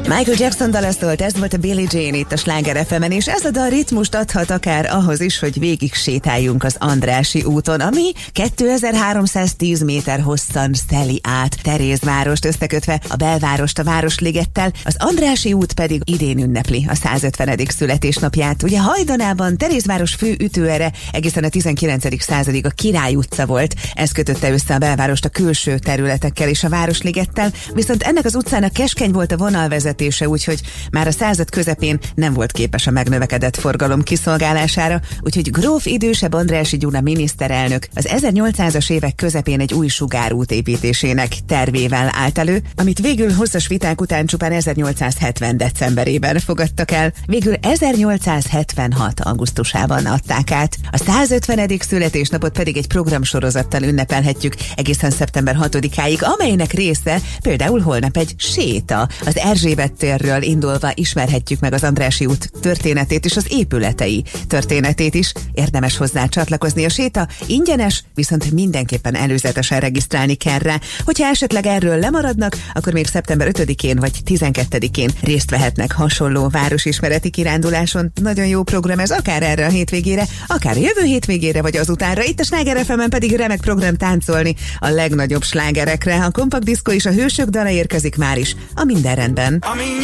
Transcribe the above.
Michael Jackson dala szólt, ez volt a Billie Jean itt a Sláger FM-en, és ez a dal ritmust adhat akár ahhoz is, hogy végig sétáljunk az Andrássy úton, ami 2310 méter hosszan szeli át Terézvárost, összekötve a belvárost a Városligettel, az Andrássy út pedig idén ünnepli a 150. születésnapját. Ugye hajdanában Terézváros fő ütőere egészen a 19. századig a Király utca volt, ez kötötte össze a belvárost a külső területekkel és a Városligettel, viszont ennek az utcának keskeny volt a vonalvezetése, úgyhogy már a század közepén nem volt képes a megnövekedett forgalom kiszolgálására, úgyhogy gróf idősebb Andrássy Gyula miniszterelnök az 1800-as évek közepén egy új sugárút építésének tervével állt elő, amit végül hosszas viták után csupán 1870. decemberében fogadtak el. Végül 1876. augusztusában adták át. A 150. születésnapot pedig egy programsorozattal ünnepelhetjük egészen szeptember 6-áig, amelynek része például holnap egy séta. Az Erzsébet térről indulva ismerhetjük meg az Andrássy út történetét és az épületei történetét is. Érdemes hozzá csatlakozni. A séta ingyenes, viszont mindenképpen előzetesen regisztrálni kell rá. Hogyha esetleg erről lemaradnak, akkor még szeptember 5-én vagy 12-én részt vehetnek hasonló városismereti kiránduláson. Nagyon jó program ez, akár erre a hétvégére, akár a jövő hétvégére vagy azutánra. Itt a Sláger FM-en pedig remek program táncolni a legnagyobb slágerekre. A Kompakt Diszkó és a Hősök dala érkezik már is a Minden rendben.